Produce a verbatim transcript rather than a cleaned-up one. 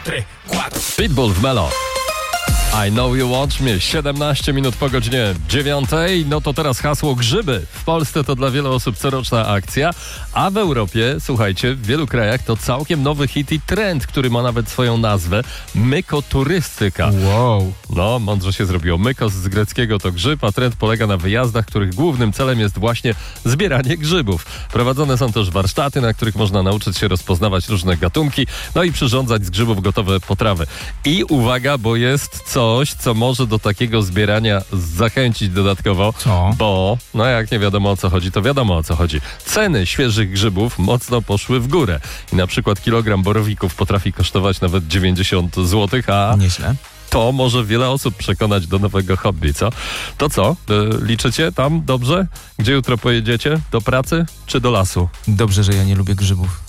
trzy, cztery. Pitbull w Melo. I know you want me. siedemnaście minut po godzinie dziewiątej. No to teraz hasło grzyby. W Polsce to dla wielu osób coroczna akcja, a w Europie, słuchajcie, w wielu krajach to całkiem nowy hit i trend, który ma nawet swoją nazwę. Mykoturystyka. Wow. No, mądrze się zrobiło. Mykos z greckiego to grzyb, a trend polega na wyjazdach, których głównym celem jest właśnie zbieranie grzybów. Prowadzone są też warsztaty, na których można nauczyć się rozpoznawać różne gatunki, no i przyrządzać z grzybów gotowe potrawy. I uwaga, bo jest coś, co może do takiego zbierania zachęcić dodatkowo. Co? Bo, no jak nie wiadomo o co chodzi, to wiadomo o co chodzi. Ceny świeżych grzybów mocno poszły w górę. I na przykład kilogram borowików potrafi kosztować nawet dziewięćdziesiąt złotych, a Nieźle. to może wiele osób przekonać do nowego hobby, co? To co? E, liczycie tam dobrze? Gdzie jutro pojedziecie? Do pracy czy do lasu? Dobrze, że ja nie lubię grzybów.